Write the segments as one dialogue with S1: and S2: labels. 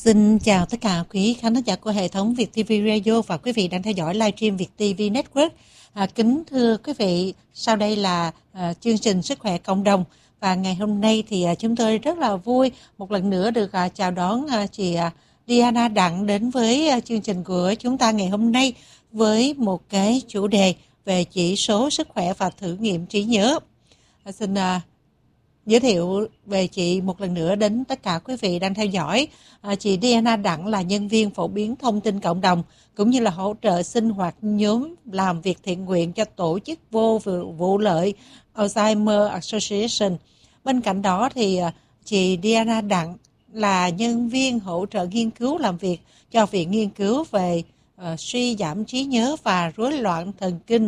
S1: Xin chào tất cả quý khán giả của hệ thống Việt TV Radio và quý vị đang theo dõi livestream Việt TV Network. Kính thưa quý vị, sau đây là chương trình Sức khỏe cộng đồng. Và ngày hôm nay thì chúng tôi rất là vui một lần nữa được chào đón chị Diana Đặng đến với chương trình của chúng ta ngày hôm nay với một cái chủ đề về chỉ số sức khỏe và thử nghiệm trí nhớ. Xin giới thiệu về chị một lần nữa đến tất cả quý vị đang theo dõi. Chị Diana Đặng là nhân viên phổ biến thông tin cộng đồng cũng như là hỗ trợ sinh hoạt nhóm làm việc thiện nguyện cho tổ chức vô vụ lợi Alzheimer Association. Bên cạnh đó thì chị Diana Đặng là nhân viên hỗ trợ nghiên cứu làm việc cho Viện Nghiên cứu về suy giảm trí nhớ và rối loạn thần kinh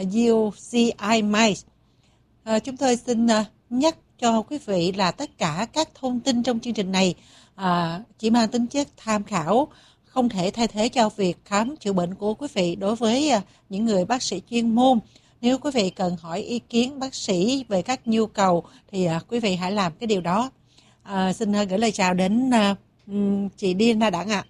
S1: UCI MIND. Chúng tôi xin nhắc cho quý vị là tất cả các thông tin trong chương trình này chỉ mang tính chất tham khảo, không thể thay thế cho việc khám chữa bệnh của quý vị đối với những người bác sĩ chuyên môn. Nếu quý vị cần hỏi ý kiến bác sĩ về các nhu cầu thì quý vị hãy làm cái điều đó. Xin gửi lời chào đến chị Diana Đặng ạ.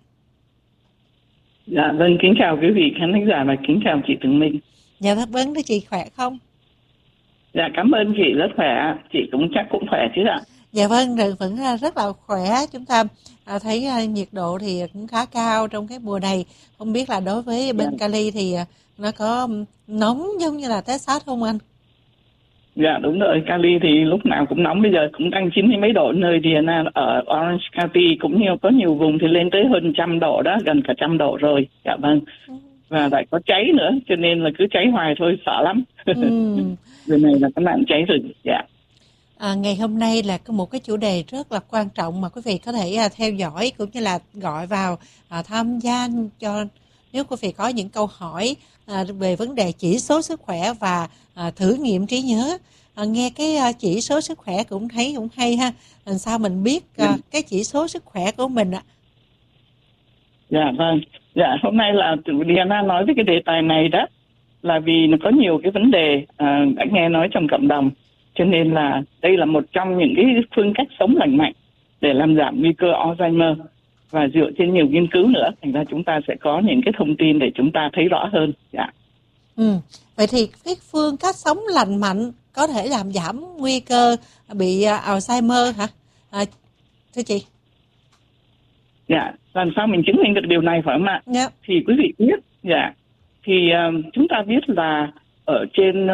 S2: Dạ vâng, kính chào quý vị khán thính giả và kính chào chị Tường Minh.
S1: Dạ vâng, thưa chị khỏe không?
S2: Dạ cảm ơn chị, rất khỏe, chị cũng chắc cũng khỏe chứ ạ.
S1: Dạ vâng, vẫn rất là khỏe. Chúng ta thấy nhiệt độ thì cũng khá cao trong cái mùa này. Không biết là đối với bên Cali thì nó có nóng giống như là Texas không anh?
S2: Dạ đúng rồi, Cali thì lúc nào cũng nóng, bây giờ cũng tăng 90 mấy độ nơi Diana ở Orange County, cũng có nhiều vùng thì lên tới hơn 100 độ đó, gần cả 100 độ rồi. Dạ vâng. Và lại có cháy nữa, cho nên là cứ cháy hoài thôi, sợ lắm. Giờ này là cái nạn cháy rừng. Dạ.
S1: Ngày hôm nay là một cái chủ đề rất là quan trọng mà quý vị có thể theo dõi cũng như là gọi vào tham gia cho nếu quý vị có những câu hỏi về vấn đề chỉ số sức khỏe và thử nghiệm trí nhớ. Nghe cái chỉ số sức khỏe cũng thấy cũng hay ha. Làm sao mình biết cái chỉ số sức khỏe của mình ạ?
S2: Dạ vâng. Dạ hôm nay là Diana nói với cái đề tài này đó là vì nó có nhiều cái vấn đề đã nghe nói trong cộng đồng, cho nên là đây là một trong những cái phương cách sống lành mạnh để làm giảm nguy cơ Alzheimer, và dựa trên nhiều nghiên cứu nữa, thành ra chúng ta sẽ có những cái thông tin để chúng ta thấy rõ hơn. Dạ.
S1: Vậy thì cái phương cách sống lành mạnh có thể làm giảm nguy cơ bị Alzheimer hả? Thưa chị.
S2: Dạ, làm sao mình chứng minh được điều này phải không ạ?
S1: Dạ.
S2: Thì quý vị biết, dạ, thì chúng ta biết là ở trên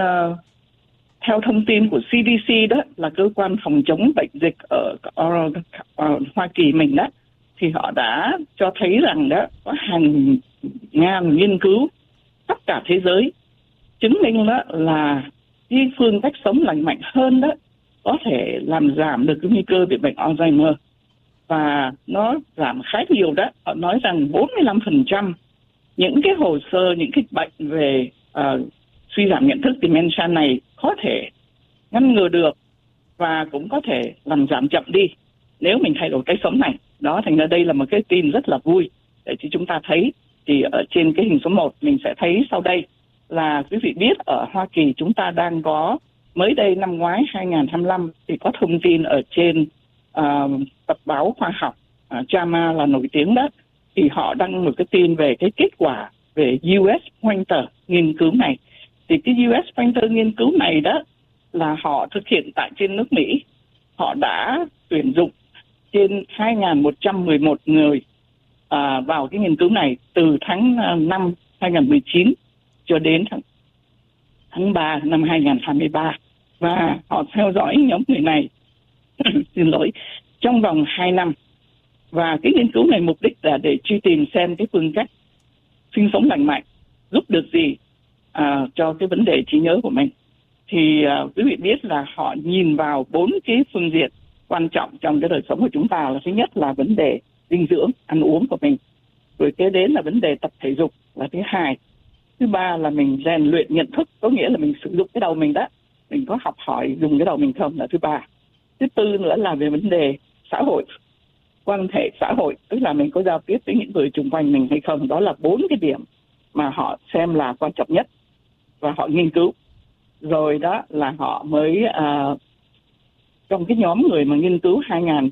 S2: theo thông tin của CDC đó, là cơ quan phòng chống bệnh dịch ở Hoa Kỳ mình đó, thì họ đã cho thấy rằng đó có hàng ngàn nghiên cứu khắp cả thế giới chứng minh đó là cái phương cách sống lành mạnh hơn đó có thể làm giảm được cái nguy cơ bị bệnh Alzheimer, và nó giảm khá nhiều đó. Họ nói rằng 45% những cái hồ sơ, những cái bệnh về suy giảm nhận thức dementia này có thể ngăn ngừa được và cũng có thể làm giảm chậm đi nếu mình thay đổi cách sống này. Đó, thành ra đây là một cái tin rất là vui để cho chúng ta thấy. Thì ở trên cái hình số 1 mình sẽ thấy sau đây là quý vị biết ở Hoa Kỳ chúng ta đang có mới đây năm ngoái 2025 thì có thông tin ở trên tập báo khoa học JAMA là nổi tiếng đó, thì họ đăng một cái tin về cái kết quả về US Pointer nghiên cứu này. Thì cái US Pointer nghiên cứu này đó là họ thực hiện tại trên nước Mỹ. Họ đã tuyển dụng trên 2.111 người vào cái nghiên cứu này từ tháng 5 2019 cho đến tháng 3 năm 2023. Và họ theo dõi nhóm người này xin lỗi, trong vòng 2 năm. Và cái nghiên cứu này mục đích là để truy tìm xem cái phương cách sinh sống lành mạnh giúp được gì cho cái vấn đề trí nhớ của mình. Thì quý vị biết là họ nhìn vào 4 cái phương diện quan trọng trong cái đời sống của chúng ta. Là thứ nhất là vấn đề dinh dưỡng, ăn uống của mình. Rồi kế đến là vấn đề tập thể dục là thứ hai. Thứ ba là mình rèn luyện nhận thức, có nghĩa là mình sử dụng cái đầu mình đó, mình có học hỏi dùng cái đầu mình không, là thứ ba. Thứ tư nữa là về vấn đề xã hội, quan hệ xã hội, tức là mình có giao tiếp với những người xung quanh mình hay không. Đó là 4 cái điểm mà họ xem là quan trọng nhất và họ nghiên cứu. Rồi đó là họ mới trong cái nhóm người mà nghiên cứu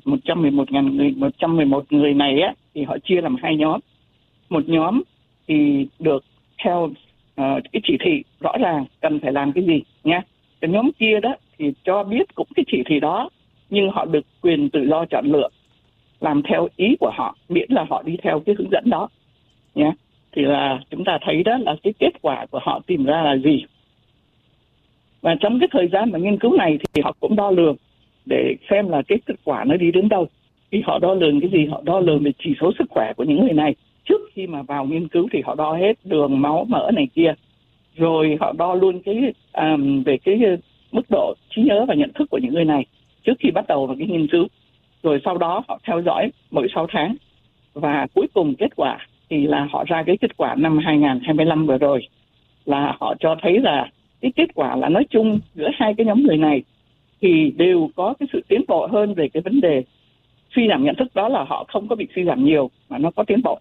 S2: 111 người này á, thì họ chia làm hai nhóm. Một nhóm thì được theo cái chỉ thị rõ ràng cần phải làm cái gì nha. Cái nhóm kia đó thì cho biết cũng cái chỉ thị đó, nhưng họ được quyền tự do chọn lựa làm theo ý của họ, miễn là họ đi theo cái hướng dẫn đó nhé. Thì là chúng ta thấy đó là cái kết quả của họ tìm ra là gì. Và trong cái thời gian mà nghiên cứu này thì họ cũng đo lường để xem là cái kết quả nó đi đến đâu. Khi họ đo lường cái gì? Họ đo lường về chỉ số sức khỏe của những người này. Trước khi mà vào nghiên cứu thì họ đo hết đường, máu, mỡ này kia. Rồi họ đo luôn về cái mức độ trí nhớ và nhận thức của những người này trước khi bắt đầu vào cái nghiên cứu. Rồi sau đó họ theo dõi mỗi 6 tháng. Và cuối cùng kết quả thì là họ ra cái kết quả năm 2025 vừa rồi. Là họ cho thấy là cái kết quả là nói chung giữa hai cái nhóm người này thì đều có cái sự tiến bộ hơn về cái vấn đề suy giảm nhận thức. Đó là họ không có bị suy giảm nhiều mà nó có tiến bộ.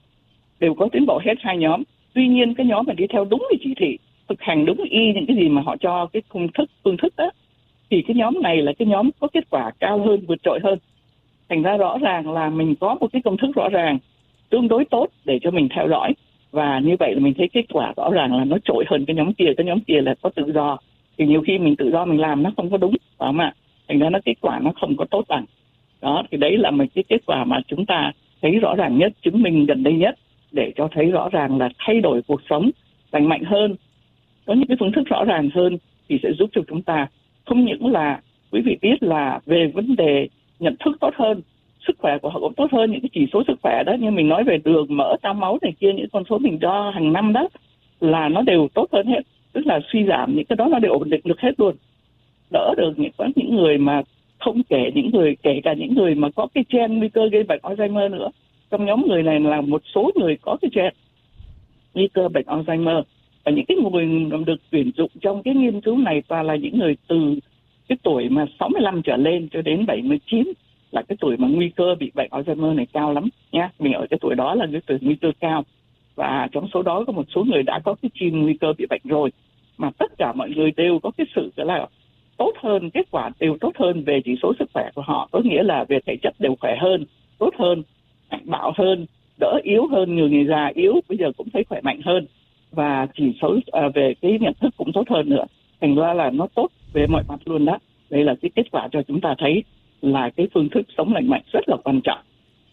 S2: Đều có tiến bộ hết hai nhóm. Tuy nhiên cái nhóm mà đi theo đúng cái chỉ thị, thực hành đúng y những cái gì mà họ cho cái phương thức đó, thì cái nhóm này là cái nhóm có kết quả cao hơn, vượt trội hơn. Thành ra rõ ràng là mình có một cái công thức rõ ràng, tương đối tốt để cho mình theo dõi. Và như vậy là mình thấy kết quả rõ ràng là nó trội hơn cái nhóm kia. Cái nhóm kia là có tự do. Thì nhiều khi mình tự do mình làm nó không có đúng, phải không ạ? Thành ra nó kết quả nó không có tốt bằng. Đó, thì đấy là một cái kết quả mà chúng ta thấy rõ ràng nhất, chứng minh gần đây nhất, để cho thấy rõ ràng là thay đổi cuộc sống lành mạnh hơn, có những cái phương thức rõ ràng hơn thì sẽ giúp cho chúng ta không những là quý vị biết là về vấn đề nhận thức tốt hơn, sức khỏe của họ cũng tốt hơn, những cái chỉ số sức khỏe đó như mình nói về đường, mỡ, cao máu này kia, những con số mình đo hàng năm đó là nó đều tốt hơn hết, tức là suy giảm những cái đó nó đều ổn định được hết luôn, đỡ được những người mà không kể cả những người mà có cái gen nguy cơ gây bệnh Alzheimer nữa. Trong nhóm người này là một số người có cái gen nguy cơ bệnh Alzheimer, và những cái người được tuyển dụng trong cái nghiên cứu này toàn là những người từ cái tuổi mà 65 trở lên cho đến 79, là cái tuổi mà nguy cơ bị bệnh Alzheimer này cao lắm nhé. Mình ở cái tuổi đó là cái tuổi nguy cơ cao, và trong số đó có một số người đã có cái gene nguy cơ bị bệnh rồi, mà tất cả mọi người đều có cái sự là tốt hơn, kết quả đều tốt hơn về chỉ số sức khỏe của họ, có nghĩa là về thể chất đều khỏe hơn, tốt hơn, mạnh bạo hơn, đỡ yếu hơn. Người già yếu bây giờ cũng thấy khỏe mạnh hơn, và chỉ số về cái nhận thức cũng tốt hơn nữa. Thành ra là nó tốt về mọi mặt luôn đó. Đây là cái kết quả cho chúng ta thấy là cái phương thức sống lành mạnh rất là quan trọng.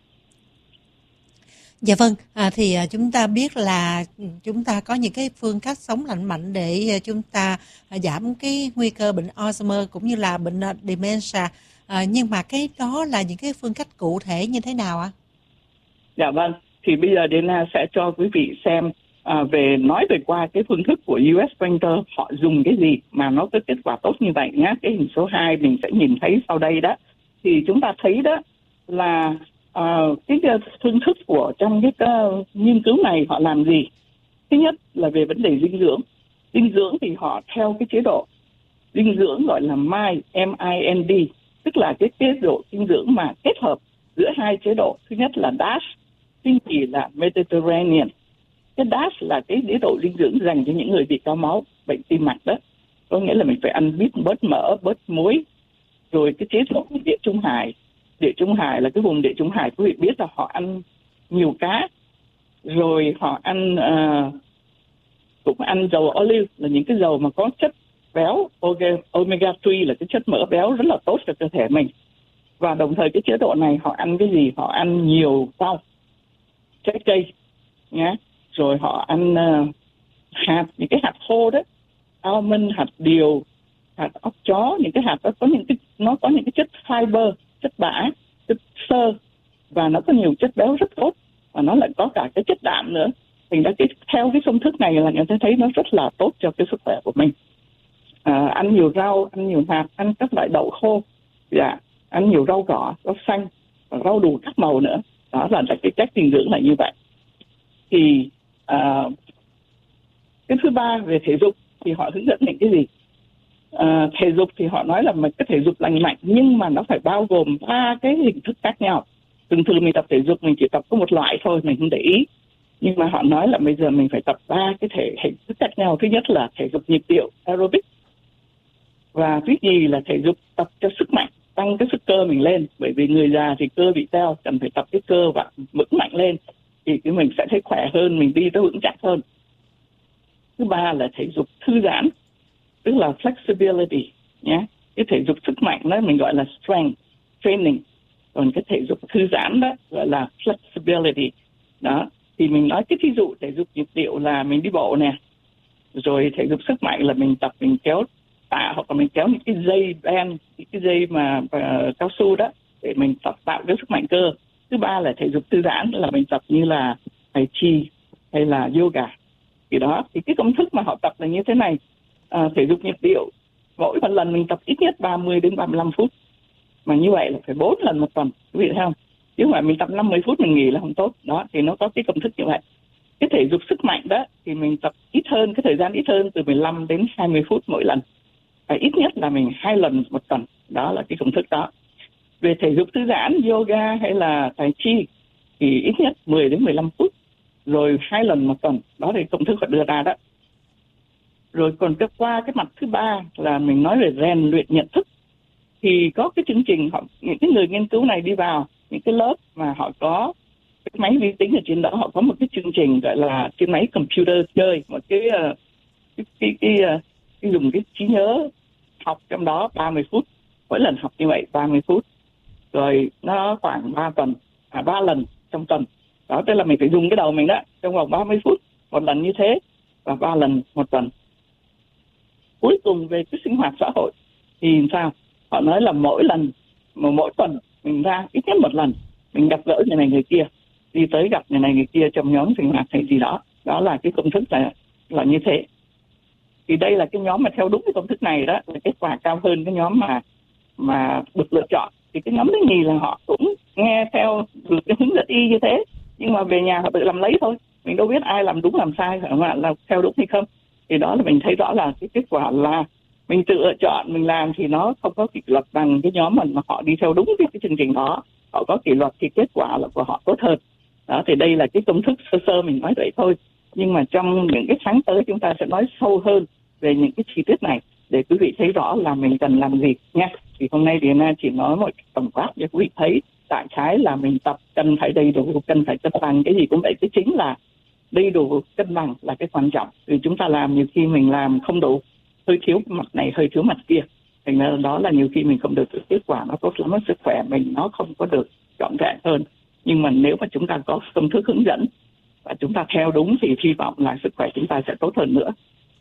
S1: Dạ vâng, thì chúng ta biết là chúng ta có những cái phương cách sống lành mạnh để chúng ta giảm cái nguy cơ bệnh Alzheimer cũng như là bệnh dementia. Nhưng mà cái đó là những cái phương cách cụ thể như thế nào ạ?
S2: Dạ vâng, thì bây giờ Dana sẽ cho quý vị xem nói về qua cái phương thức của US Banker họ dùng cái gì mà nó có kết quả tốt như vậy nhé. Cái hình số 2 mình sẽ nhìn thấy sau đây đó. Thì chúng ta thấy đó là cái phương thức của trong cái nghiên cứu này họ làm gì. Thứ nhất là về vấn đề dinh dưỡng. Dinh dưỡng thì họ theo cái chế độ dinh dưỡng gọi là MIND, tức là cái chế độ dinh dưỡng mà kết hợp giữa hai chế độ. Thứ nhất là DASH, thứ nhì là Mediterranean. Cái DASH là cái chế độ dinh dưỡng dành cho những người bị cao máu, bệnh tim mạch đó. Có nghĩa là mình phải ăn bớt mỡ, bớt muối. Rồi cái chế độ Địa Trung Hải. Địa Trung Hải là cái vùng Địa Trung Hải, quý vị biết là họ ăn nhiều cá. Rồi họ ăn cũng ăn dầu olive, là những cái dầu mà có chất béo, omega 3 là cái chất mỡ béo rất là tốt cho cơ thể mình. Và đồng thời cái chế độ này họ ăn cái gì? Họ ăn nhiều rau, trái cây nhé. Rồi họ ăn hạt, những cái hạt khô đó, almond, hạt điều, hạt óc chó. Những cái hạt đó nó có những cái chất fiber, chất bã, chất xơ, và nó có nhiều chất béo rất tốt, và nó lại có cả cái chất đạm nữa. Thành ra theo cái công thức này là người ta thấy nó rất là tốt cho cái sức khỏe của mình. Ăn nhiều rau, ăn nhiều hạt, ăn các loại đậu khô, ăn nhiều rau cỏ, rau xanh, và rau đủ các màu nữa. Đó là cái cách dinh dưỡng là như vậy. Thì cái thứ ba về thể dục thì họ hướng dẫn những cái gì? Thể dục thì họ nói là một cái thể dục lành mạnh, nhưng mà nó phải bao gồm 3 cái hình thức khác nhau. Thường mình tập thể dục mình chỉ tập có một loại thôi, mình không để ý. Nhưng mà họ nói là bây giờ mình phải tập 3 cái hình thức khác nhau. Thứ nhất là thể dục nhịp điệu, aerobic. Và thứ nhì là thể dục tập cho sức mạnh, tăng cái sức cơ mình lên, bởi vì người già thì cơ bị teo, cần phải tập cái cơ và vững mạnh lên thì cái mình sẽ thấy khỏe hơn, mình đi tới vững chắc hơn. Thứ ba là thể dục thư giãn, tức là flexibility nhé. Cái thể dục sức mạnh đó mình gọi là strength training, còn cái thể dục thư giãn đó gọi là flexibility. Đó thì mình nói cái thí dụ thể dục nhịp điệu là mình đi bộ nè, rồi thể dục sức mạnh là mình tập mình kéo tạ hoặc là mình kéo những cái dây band, những cái dây mà cao su đó để mình tập tạo cái sức mạnh cơ. Thứ ba là thể dục thư giãn là mình tập như là tai chi hay là yoga. Thì đó thì cái công thức mà họ tập là như thế này. Thể dục nhịp điệu mỗi một lần mình tập ít nhất 30 đến 35 phút, mà như vậy là phải 4 lần một tuần, quý vị thấy không? Chứ mà mình tập 50 phút mình nghỉ là không tốt. Đó thì nó có cái công thức như vậy. Cái thể dục sức mạnh đó thì mình tập ít hơn, cái thời gian ít hơn, từ 15 đến 20 phút mỗi lần, và ít nhất là mình 2 lần một tuần. Đó là cái công thức đó. Về thể dục thư giãn, yoga hay là tai chi thì ít nhất 10 đến 15 phút, rồi 2 lần một tuần. Đó thì công thức họ đưa ra đó. Rồi còn qua cái mặt thứ ba là mình nói về rèn luyện nhận thức. Thì có cái chương trình, những cái người nghiên cứu này đi vào những cái lớp mà họ có cái máy vi tính ở trên đó, họ có một cái chương trình gọi là cái máy computer chơi, một cái dùng cái trí nhớ học trong đó 30 phút, mỗi lần học như vậy 30 phút, rồi nó khoảng 3 lần trong tuần. Đó tức là mình phải dùng cái đầu mình đó trong vòng 30 phút một lần như thế, và 3 lần một tuần. Cuối cùng về cái sinh hoạt xã hội thì sao? Họ nói là mỗi tuần mình ra ít nhất một lần, mình gặp gỡ người này người kia, đi tới gặp người này người kia trong nhóm sinh hoạt hay gì đó. Đó là cái công thức là như thế. Thì đây là cái nhóm mà theo đúng cái công thức này đó là kết quả cao hơn cái nhóm mà được lựa chọn. Thì cái nhóm thứ nhì là họ cũng nghe theo được cái hướng dẫn y như thế, nhưng mà về nhà họ tự làm lấy thôi. Mình đâu biết ai làm đúng làm sai, mà là theo đúng hay không. Thì đó là mình thấy rõ là cái kết quả là mình tự lựa chọn mình làm thì nó không có kỷ luật bằng cái nhóm mà họ đi theo đúng cái chương trình đó. Họ có kỷ luật thì kết quả là của họ tốt hơn. Đó thì đây là cái công thức sơ sơ mình nói vậy thôi. Nhưng mà trong những cái tháng tới chúng ta sẽ nói sâu hơn về những cái chi tiết này để quý vị thấy rõ là mình cần làm gì nha. Thì hôm nay thì Anna chỉ nói một tổng quát cho quý vị thấy đại khái là mình tập cần phải đầy đủ, cần phải cân bằng cái gì cũng vậy. Cái chính là đầy đủ cân bằng là cái quan trọng. Vì chúng ta làm nhiều khi mình làm không đủ, hơi thiếu mặt này hơi thiếu mặt kia, thành ra đó là nhiều khi mình không được kết quả nó tốt lắm, sức khỏe mình nó không có được trọn vẹn hơn. Nhưng mà nếu mà chúng ta có công thức hướng dẫn và chúng ta theo đúng thì hy vọng là sức khỏe chúng ta sẽ tốt hơn nữa.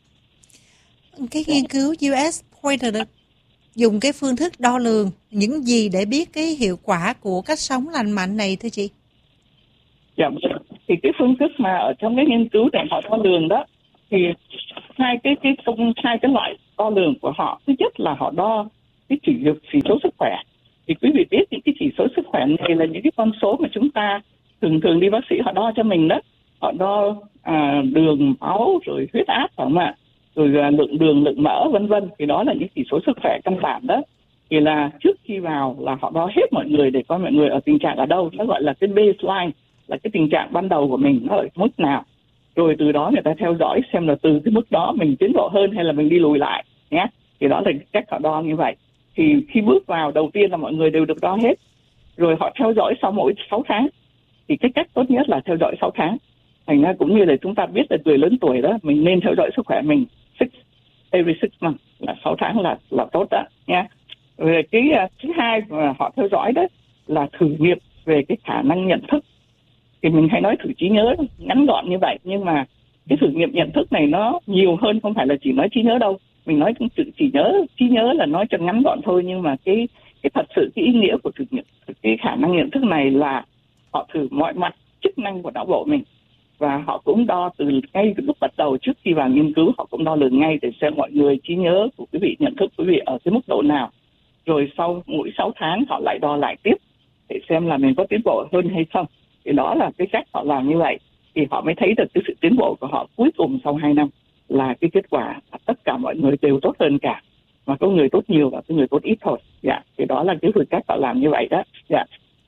S1: Cái nghiên cứu US Pointer dùng cái phương thức đo lường những gì để biết cái hiệu quả của cách sống lành mạnh này thưa chị?
S2: Dạ, thì cái phương thức mà ở trong cái nghiên cứu để họ đo lường đó thì hai cái loại đo lường của họ. Thứ nhất là họ đo cái chỉ số sức khỏe. Thì quý vị biết những cái chỉ số sức khỏe này là những cái con số mà chúng ta thường đi bác sĩ họ đo cho mình đó. Họ đo đường máu, rồi huyết áp, phải không ạ? Rồi lượng đường, lượng mỡ, vân vân. Thì đó là những chỉ số sức khỏe căn bản đó. Thì là trước khi vào là họ đo hết mọi người để coi mọi người ở tình trạng ở đâu. Nó gọi là cái baseline, là cái tình trạng ban đầu của mình nó ở mức nào. Rồi từ đó người ta theo dõi xem là từ cái mức đó mình tiến bộ hơn hay là mình đi lùi lại nhé. Thì đó là cách họ đo như vậy. Thì khi bước vào đầu tiên là mọi người đều được đo hết. Rồi họ theo dõi sau mỗi 6 tháng. Thì cái cách tốt nhất là theo dõi 6 tháng. Thành ra cũng như là chúng ta biết là người lớn tuổi đó, mình nên theo dõi sức khỏe mình every 6 months, là 6 tháng là tốt đó nha. Về cái thứ hai mà họ theo dõi đó là thử nghiệm về cái khả năng nhận thức. Thì mình hay nói thử trí nhớ ngắn gọn như vậy, nhưng mà cái thử nghiệm nhận thức này nó nhiều hơn, không phải là chỉ nói trí nhớ đâu. Mình nói trí nhớ là nói cho ngắn gọn thôi, nhưng mà cái thật sự cái ý nghĩa của thử nghiệm cái khả năng nhận thức này là họ thử mọi mặt chức năng của não bộ mình, và họ cũng đo từ ngay từ lúc bắt đầu trước khi vào nghiên cứu, họ cũng đo lường ngay để xem mọi người trí nhớ của quý vị, nhận thức quý vị ở cái mức độ nào. Rồi sau mỗi 6 tháng họ lại đo lại tiếp để xem là mình có tiến bộ hơn hay không. Thì đó là cái cách họ làm như vậy, thì họ mới thấy được cái sự tiến bộ của họ cuối cùng sau 2 năm là cái kết quả là tất cả mọi người đều tốt hơn cả, mà có người tốt nhiều và có người tốt ít thôi. Dạ, thì đó là cái phương cách họ làm như vậy đó. Dạ.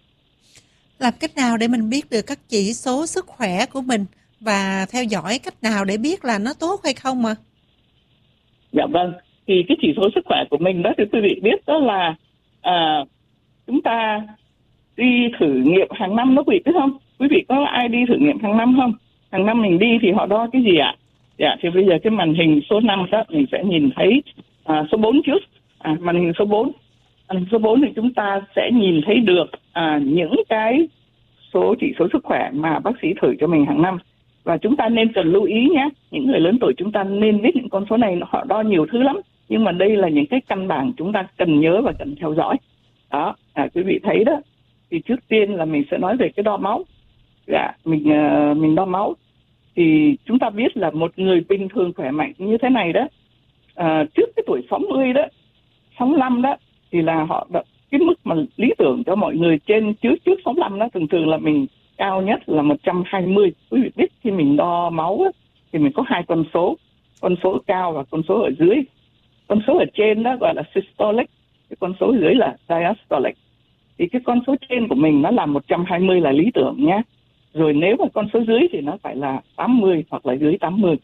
S1: Làm cách nào để mình biết được các chỉ số sức khỏe của mình và theo dõi cách nào để biết là nó tốt hay không mà?
S2: Dạ vâng, thì cái chỉ số sức khỏe của mình đó thì quý vị biết đó là chúng ta đi thử nghiệm hàng năm đó quý vị biết không? Quý vị có ai đi thử nghiệm hàng năm không? Hàng năm mình đi thì họ đo cái gì ạ? Dạ, thì bây giờ cái màn hình số 5 đó mình sẽ nhìn thấy số 4 trước. Màn hình số 4. Màn hình số 4 thì chúng ta sẽ nhìn thấy được những cái chỉ số sức khỏe mà bác sĩ thử cho mình hàng năm. Và chúng ta nên cần lưu ý nhé, những người lớn tuổi chúng ta nên biết những con số này, họ đo nhiều thứ lắm. Nhưng mà đây là những cái căn bản chúng ta cần nhớ và cần theo dõi. Đó, quý vị thấy đó. Thì trước tiên là mình sẽ nói về cái đo máu. Dạ, mình đo máu. Thì chúng ta biết là một người bình thường khỏe mạnh như thế này đó, trước cái tuổi 60 đó, 65 đó, thì là họ đã, cái mức mà lý tưởng cho mọi người trên trước 65 đó, thường là mình cao nhất là 120. Quý vị biết khi mình đo máu á, thì mình có hai con số cao và con số ở dưới. Con số ở trên đó gọi là systolic, cái con số dưới là diastolic. Thì cái con số trên của mình nó là 120 là lý tưởng nhé. Rồi nếu mà con số dưới thì nó phải là 80 hoặc là dưới 80.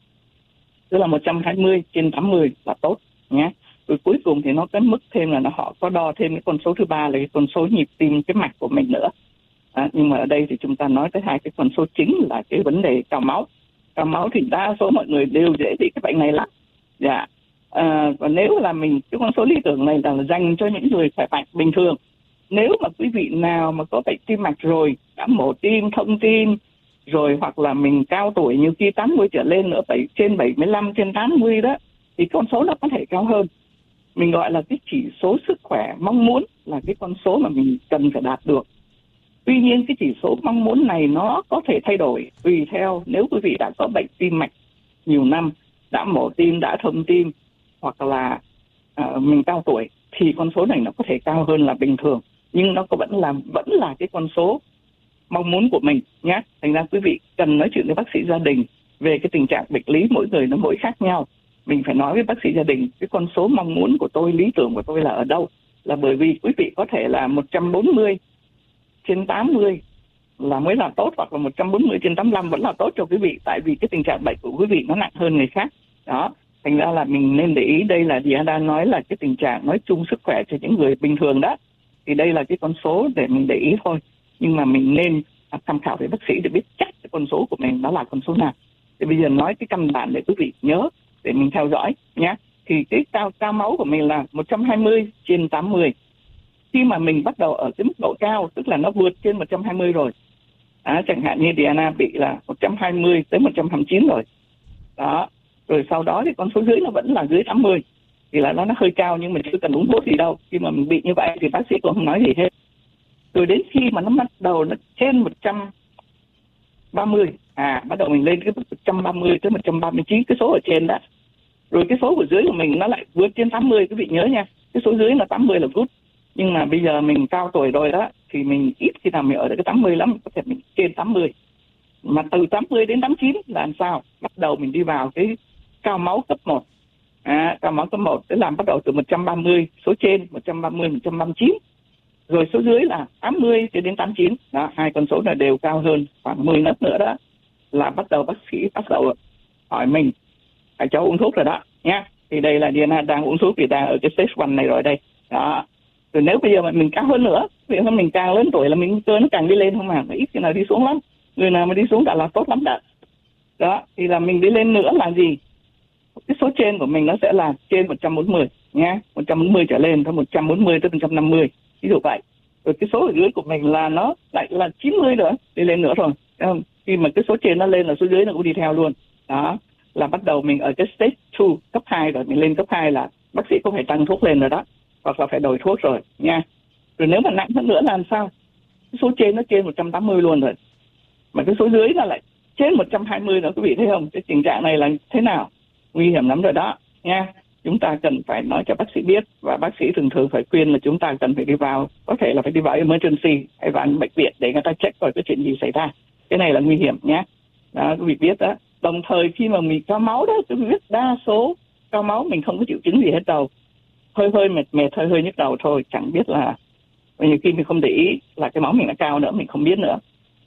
S2: Tức là 120 trên 80 là tốt nhé. Rồi cuối cùng thì nó cái mức thêm là họ có đo thêm cái con số thứ ba là cái con số nhịp tim cái mạch của mình nữa. Nhưng mà ở đây thì chúng ta nói tới hai cái con số chính là cái vấn đề cao máu. Cao máu thì đa số mọi người đều dễ bị cái bệnh này lắm. Dạ. Và nếu là cái con số lý tưởng này là dành cho những người khỏe mạnh bình thường. Nếu mà quý vị nào mà có bệnh tim mạch rồi, đã mổ tim, thông tim, rồi hoặc là mình cao tuổi, nhiều khi 80 trở lên nữa, trên 75, trên 80 đó, thì con số nó có thể cao hơn. Mình gọi là cái chỉ số sức khỏe mong muốn là cái con số mà mình cần phải đạt được. Tuy nhiên cái chỉ số mong muốn này nó có thể thay đổi tùy theo nếu quý vị đã có bệnh tim mạch nhiều năm, đã mổ tim, đã thông tim, hoặc là mình cao tuổi, thì con số này nó có thể cao hơn là bình thường. Nhưng nó vẫn là cái con số mong muốn của mình nhé. Thành ra quý vị cần nói chuyện với bác sĩ gia đình về cái tình trạng bệnh lý mỗi người nó mỗi khác nhau. Mình phải nói với bác sĩ gia đình cái con số mong muốn của tôi, lý tưởng của tôi là ở đâu. Là bởi vì quý vị có thể là 140 trên 80 là mới là tốt, hoặc là 140 trên 85 vẫn là tốt cho quý vị, tại vì cái tình trạng bệnh của quý vị nó nặng hơn người khác. Đó, thành ra là mình nên để ý, đây là Diana nói là cái tình trạng nói chung sức khỏe cho những người bình thường đó. Thì đây là cái con số để mình để ý thôi. Nhưng mà mình nên tham khảo với bác sĩ để biết chắc cái con số của mình nó là con số nào. Thì bây giờ nói cái căn bản để quý vị nhớ, để mình theo dõi nhé. Thì cái cao máu của mình là 120 trên 80. Khi mà mình bắt đầu ở cái mức độ cao, tức là nó vượt trên 120 rồi. Chẳng hạn như Diana bị là 120 tới 129 rồi. Đó. Rồi sau đó thì con số dưới nó vẫn là dưới 80. Thì là nó hơi cao, nhưng mà chưa cần uống thuốc gì đâu. Khi mà mình bị như vậy thì bác sĩ cũng không nói gì hết. Rồi đến khi mà nó bắt đầu nó trên 130, bắt đầu mình lên cái 130 tới 139, cái số ở trên đó. Rồi cái số của dưới của mình nó lại vượt trên 80, quý vị nhớ nha. Cái số dưới là 80 là good. Nhưng mà bây giờ mình cao tuổi rồi đó, thì mình ít khi nào mình ở được cái 80 lắm, có thể mình trên 80. Mà từ 80 đến 89 là làm sao? Bắt đầu mình đi vào cái cao máu cấp 1. Cao máu cấp 1 tức là bắt đầu từ 130, số trên 130, 139. Rồi số dưới là 80 cho đến 89. Đó, hai con số này đều cao hơn khoảng 10 nấc nữa đó. Là bắt đầu bác sĩ hỏi mình phải cho uống thuốc rồi đó nha. Thì đây là Diana đang uống thuốc, thì đang ở cái stage 1 này rồi đây. Đó. Rồi nếu bây giờ mà mình cao hơn nữa, vì sao mình càng lớn tuổi là mình cơ nó càng đi lên không mà ít khi nào đi xuống lắm. Người nào mà đi xuống là tốt lắm đó. Đó, thì là mình đi lên nữa là gì? Cái số trên của mình nó sẽ là trên 140 nhé, 140 trở lên, tới 140 tới 150, ví dụ vậy. Rồi cái số ở dưới của mình là nó lại là 90 nữa, đi lên nữa rồi. Khi mà cái số trên nó lên là số dưới nó cũng đi theo luôn. Đó, là bắt đầu mình ở cái stage 2, cấp 2 rồi, mình lên cấp 2 là bác sĩ cũng phải tăng thuốc lên rồi đó, hoặc là phải đổi thuốc rồi nha. Rồi nếu mà nặng hơn nữa là làm sao? Cái số trên nó trên 180 luôn rồi, mà cái số dưới nó lại trên 120 nữa, quý vị thấy không? Cái tình trạng này là thế nào? Nguy hiểm lắm rồi đó nha. Chúng ta cần phải nói cho bác sĩ biết, và bác sĩ thường phải khuyên là chúng ta cần phải đi vào, có thể là phải đi vào emergency hay vào bệnh viện để người ta check coi cái chuyện gì xảy ra. Cái này là nguy hiểm nhé. Đó, quý vị biết đó. Đồng thời khi mà mình cao máu đó, quý vị biết đa số cao máu mình không có triệu chứng gì hết đâu, hơi mệt, hơi nhức đầu thôi, chẳng biết là nhiều khi mình không để ý là cái máu mình đã cao nữa, mình không biết nữa.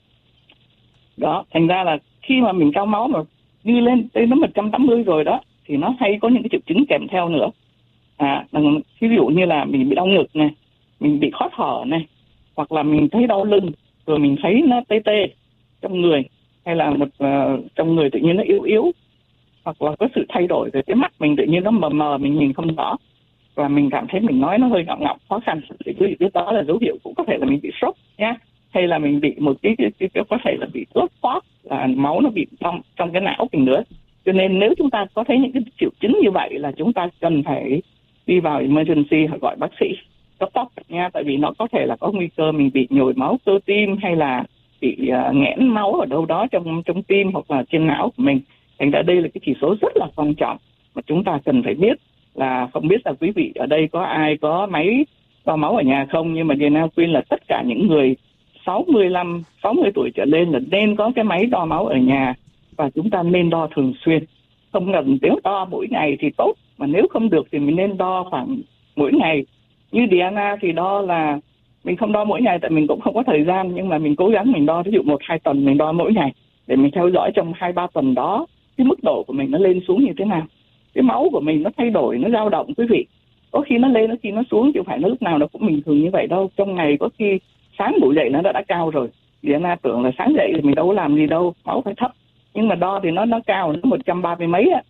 S2: Đó, thành ra là khi mà mình cao máu mà đi lên tới nó 180 rồi đó, thì nó hay có những cái triệu chứng kèm theo nữa. Ví dụ như là mình bị đau ngực này, mình bị khó thở này, hoặc là mình thấy đau lưng, rồi mình thấy nó tê tê trong người, hay là trong người tự nhiên nó yếu yếu, hoặc là có sự thay đổi về cái mắt mình tự nhiên nó mờ mờ, mình nhìn không rõ, và mình cảm thấy mình nói nó hơi ngọng ngọng khó khăn, thì quý vị biết đó là dấu hiệu cũng có thể là mình bị stroke nhá, hay là mình bị một cái có thể là bị clot clot, là máu nó bị trong cái não mình nữa. Cho nên nếu chúng ta có thấy những cái triệu chứng như vậy là chúng ta cần phải đi vào emergency hoặc gọi bác sĩ cấp tốc nha, tại vì nó có thể là có nguy cơ mình bị nhồi máu cơ tim, hay là bị nghẽn máu ở đâu đó trong tim hoặc là trên não của mình. Thành ra đây là cái chỉ số rất là quan trọng mà chúng ta cần phải biết. Là không biết là quý vị ở đây có ai có máy đo máu ở nhà không, nhưng mà Diana khuyên là tất cả những người 60 tuổi trở lên là nên có cái máy đo máu ở nhà, và chúng ta nên đo thường xuyên. Không cần nếu đo mỗi ngày thì tốt, mà nếu không được thì mình nên đo khoảng mỗi ngày. Như Diana thì đo là mình không đo mỗi ngày tại mình cũng không có thời gian, nhưng mà mình cố gắng mình đo, ví dụ 1-2 tuần mình đo mỗi ngày để mình theo dõi trong 2-3 tuần đó cái mức độ của mình nó lên xuống như thế nào. Cái máu của mình nó thay đổi, nó dao động quý vị. Có khi nó lên, có khi nó xuống, chứ không phải nó lúc nào nó cũng bình thường như vậy đâu. Trong ngày có khi sáng ngủ dậy nó đã cao rồi. Diana tưởng là sáng dậy thì mình đâu có làm gì đâu, máu phải thấp. Nhưng mà đo thì nó cao, nó 130 mấy á.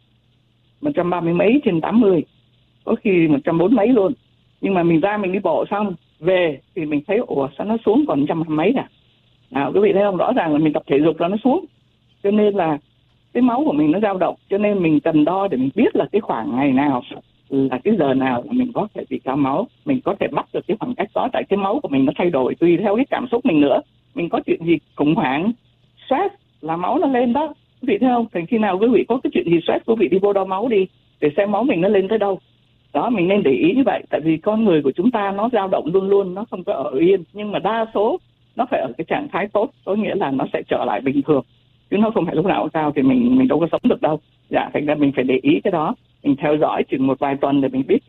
S2: 130 mấy trên 80. Có khi 140 mấy luôn. Nhưng mà mình ra mình đi bộ xong, về thì mình thấy sao nó xuống còn 100 mấy à. Nào quý vị thấy không, rõ ràng là mình tập thể dục rồi nó xuống. Cho nên là cái máu của mình nó dao động, cho nên mình cần đo để mình biết là cái khoảng ngày nào, là cái giờ nào là mình có thể bị cao máu. Mình có thể bắt được cái khoảng cách đó, tại cái máu của mình nó thay đổi tùy theo cái cảm xúc mình nữa. Mình có chuyện gì khủng hoảng, stress là máu nó lên đó, quý vị thấy không? Thì khi nào quý vị có cái chuyện gì stress, quý vị đi vô đo máu đi để xem máu mình nó lên tới đâu. Đó, mình nên để ý như vậy, tại vì con người của chúng ta nó dao động luôn luôn, nó không có ở yên, nhưng mà đa số nó phải ở cái trạng thái tốt, có nghĩa là nó sẽ trở lại bình thường, chứ nó không phải lúc nào cao thì mình đâu có sống được đâu. Dạ, thành ra mình phải để ý cái đó, mình theo dõi chừng một vài tuần để mình biết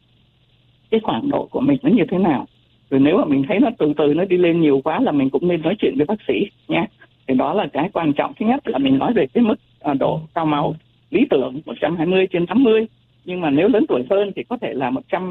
S2: cái khoảng độ của mình nó như thế nào. Rồi nếu mà mình thấy nó từ từ nó đi lên nhiều quá là mình cũng nên nói chuyện với bác sĩ nha. Thì đó là cái quan trọng. Thứ nhất là mình nói về cái mức độ cao máu lý tưởng 120/80, nhưng mà nếu lớn tuổi hơn thì có thể là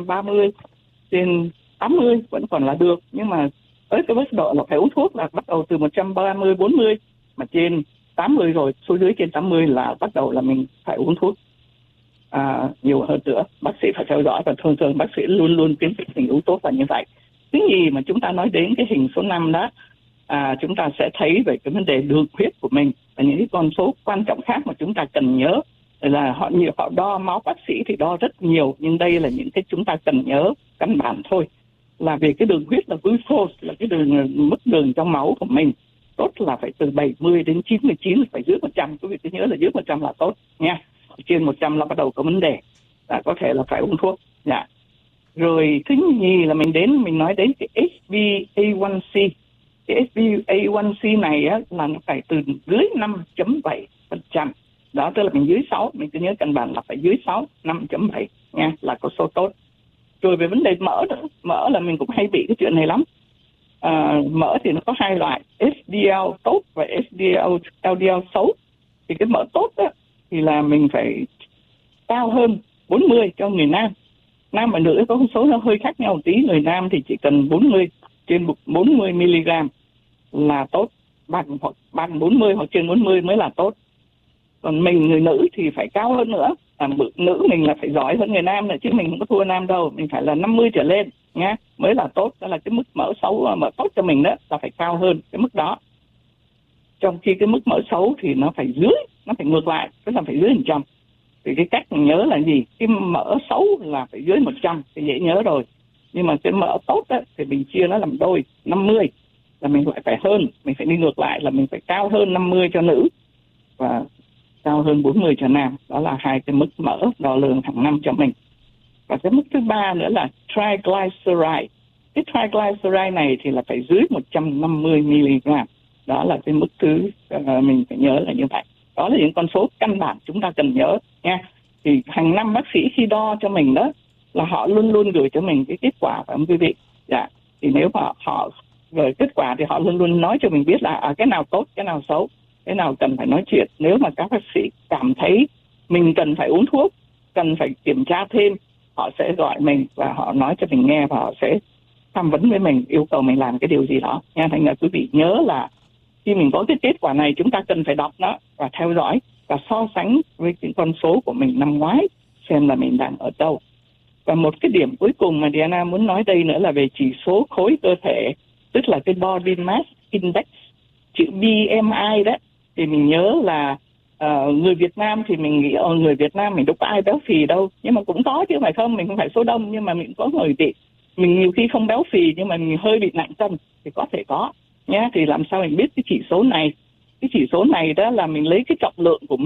S2: 130/80 vẫn còn là được. Nhưng mà tới cái mức độ là phải uống thuốc là bắt đầu từ 130/40, mà trên 80 rồi, số dưới trên 80 là bắt đầu là mình phải uống thuốc nhiều hơn nữa. Bác sĩ phải theo dõi, và thường thường bác sĩ luôn luôn khuyến khích mình uống thuốc là như vậy. Thứ nhì mà chúng ta nói đến cái hình số 5 đó, chúng ta sẽ thấy về cái vấn đề đường huyết của mình và những cái con số quan trọng khác mà chúng ta cần nhớ. Là họ đo máu, bác sĩ thì đo rất nhiều, nhưng đây là những cái chúng ta cần nhớ căn bản thôi. Là về cái đường huyết là glucose, là cái mức đường trong máu của mình tốt là phải từ 70 đến 99, phải dưới 100. Quý vị cứ nhớ là dưới 100 là tốt nha. Trên 100 là bắt đầu có vấn đề, có thể là phải uống thuốc. Dạ. Rồi thứ nhì là mình nói đến cái HbA1c. Cái HbA1c này á, là nó phải từ dưới 5.7%. Đó, tức là mình dưới 6, mình cứ nhớ căn bản là phải dưới 6, 5.7 nha, là có số tốt. Rồi về vấn đề mỡ nữa, mỡ là mình cũng hay bị cái chuyện này lắm. Mỡ thì nó có hai loại, HDL tốt và LDL xấu. Thì cái mỡ tốt đó, thì là mình phải cao hơn 40 cho người nam. Nam và nữ có số nó hơi khác nhau một tí. Người nam thì chỉ cần 40 mg là tốt, bằng 40 hoặc trên 40 mới là tốt. Còn mình người nữ thì phải cao hơn nữa. Nữ mình là phải giỏi hơn người nam nữa, chứ mình không có thua nam đâu. Mình phải là 50 trở lên nhá mới là tốt. Đó là cái mức mỡ xấu, mỡ tốt cho mình đó là phải cao hơn cái mức đó. Trong khi cái mức mỡ xấu thì nó phải ngược lại, tức là phải dưới 100. Thì cái cách mình nhớ là gì? Cái mỡ xấu là phải dưới 100 thì dễ nhớ rồi. Nhưng mà cái mỡ tốt đó, thì mình chia nó làm đôi, 50 là mình lại phải hơn, mình phải đi ngược lại là mình phải cao hơn 50 cho nữ và cao hơn 40 cho nam. Đó là hai cái mức mỡ đo lường hàng năm cho mình. Và cái mức thứ ba nữa là triglyceride. Cái triglyceride này thì là phải dưới 150 mg. Đó là cái mức thứ mình phải nhớ là như vậy. Đó là những con số căn bản chúng ta cần nhớ nha. Thì hàng năm bác sĩ khi đo cho mình đó là họ luôn luôn gửi cho mình cái kết quả, phải không quý vị? Dạ. Thì nếu mà họ gửi kết quả thì họ luôn luôn nói cho mình biết là cái nào tốt, cái nào xấu, cái nào cần phải nói chuyện. Nếu mà các bác sĩ cảm thấy mình cần phải uống thuốc, cần phải kiểm tra thêm, họ sẽ gọi mình và họ nói cho mình nghe, và họ sẽ tham vấn với mình, yêu cầu mình làm cái điều gì đó nha. Thành ra quý vị nhớ là khi mình có cái kết quả này, chúng ta cần phải đọc nó và theo dõi và so sánh với những con số của mình năm ngoái xem là mình đang ở đâu. Và một cái điểm cuối cùng mà Diana muốn nói đây nữa là về chỉ số khối cơ thể, tức là cái Body Mass Index, chữ BMI đó. Thì mình nhớ là người Việt Nam thì mình nghĩ người Việt Nam mình đâu có ai béo phì đâu, nhưng mà cũng có chứ phải không, mình không phải số đông nhưng mà mình có người bị, mình nhiều khi không béo phì nhưng mà mình hơi bị nặng cân thì có thể có nhé. Thì làm sao mình biết cái chỉ số này? Cái chỉ số này đó là mình lấy cái trọng lượng của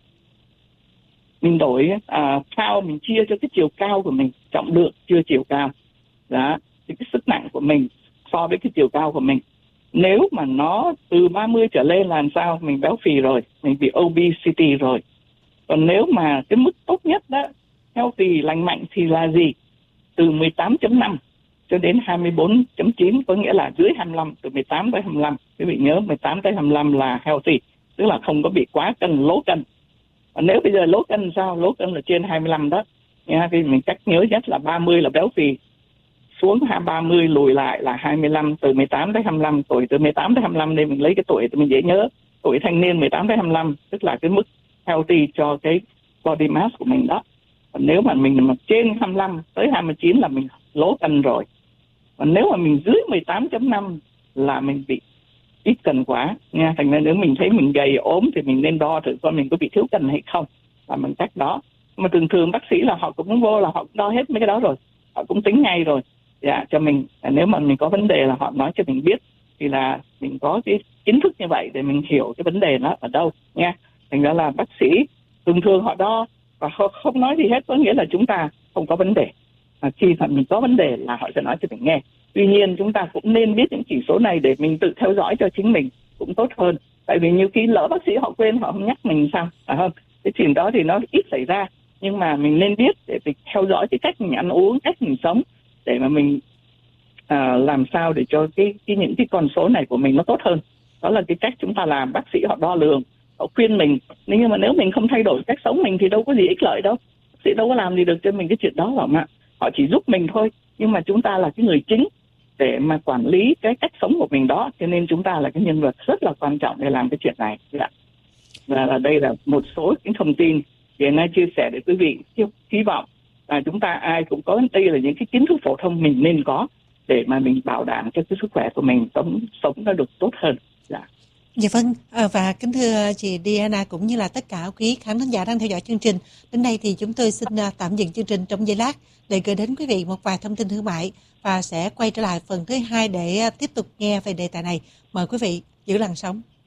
S2: mình đổi cao, mình chia cho cái chiều cao của mình, trọng lượng chia chiều cao đó, thì cái sức nặng của mình so với cái chiều cao của mình. Nếu mà nó từ 30 trở lên là làm sao? Mình béo phì rồi, mình bị obesity rồi. Còn nếu mà cái mức tốt nhất đó, healthy, lành mạnh thì là gì? Từ 18.5 cho đến 24.9, có nghĩa là dưới 25, từ 18 tới 25. Quý vị nhớ 18 tới 25 là healthy, tức là không có bị quá cân, lố cân. Và nếu bây giờ lố cân sao? Lố cân là trên 25 đó. Nha, thì mình chắc nhớ nhất là 30 là béo phì, xuống 30 lùi lại là 25, từ 18 tới 25, tuổi từ 18 tới 25 nên mình lấy cái tuổi thì mình dễ nhớ. Tuổi thanh niên 18 tới 25 tức là cái mức healthy cho cái body mass của mình đó. Còn nếu mà mình mà trên 25 tới 29 là mình lố cân rồi. Còn nếu mà mình dưới 18.5 là mình bị ít cân quá nha. Thành ra nếu mình thấy mình gầy ốm thì mình nên đo thử coi mình có bị thiếu cân hay không, và bằng cách đó. Mà thường bác sĩ là họ cũng vô là họ cũng đo hết mấy cái đó rồi, họ cũng tính ngay rồi. Dạ, cho mình nếu mà mình có vấn đề là họ nói cho mình biết, thì là mình có cái kiến thức như vậy để mình hiểu cái vấn đề nó ở đâu nha. Thành ra là bác sĩ thường họ đo và họ không nói gì hết, có nghĩa là chúng ta không có vấn đề. Khi mà mình có vấn đề là họ sẽ nói cho mình nghe. Tuy nhiên chúng ta cũng nên biết những chỉ số này để mình tự theo dõi cho chính mình cũng tốt hơn. Tại vì nhiều khi lỡ bác sĩ họ quên, họ không nhắc mình sao, phải không? Cái chuyện đó thì nó ít xảy ra, nhưng mà mình nên biết để mình theo dõi cái cách mình ăn uống, cách mình sống, để mà mình làm sao để cho những cái con số này của mình nó tốt hơn. Đó là cái cách chúng ta làm. Bác sĩ họ đo lường, họ khuyên mình, nhưng mà nếu mình không thay đổi cách sống mình thì đâu có gì ích lợi đâu. Bác sĩ đâu có làm gì được cho mình cái chuyện đó đâu mà. Họ chỉ giúp mình thôi, nhưng mà chúng ta là cái người chính để mà quản lý cái cách sống của mình đó, cho nên chúng ta là cái nhân vật rất là quan trọng để làm cái chuyện này. Và đây là một số những thông tin hiện nay chia sẻ để quý vị hy vọng chúng ta ai cũng có, đây là những cái kiến thức phổ thông mình nên có để mà mình bảo đảm cho cái sức khỏe của mình sống nó được tốt hơn.
S1: Dạ vâng, và kính thưa chị Diana cũng như là tất cả quý khán thính giả đang theo dõi chương trình. Đến đây thì chúng tôi xin tạm dừng chương trình trong giây lát để gửi đến quý vị một vài thông tin thương mại và sẽ quay trở lại phần thứ hai để tiếp tục nghe về đề tài này. Mời quý vị giữ làn sóng.